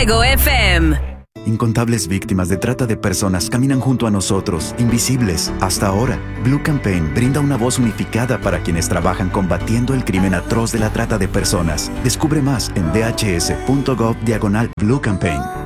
Fuego FM. Incontables víctimas de trata de personas caminan junto a nosotros, invisibles, hasta ahora. Blue Campaign brinda una voz unificada para quienes trabajan combatiendo el crimen atroz de la trata de personas. Descubre más en dhs.gov/Blue Campaign.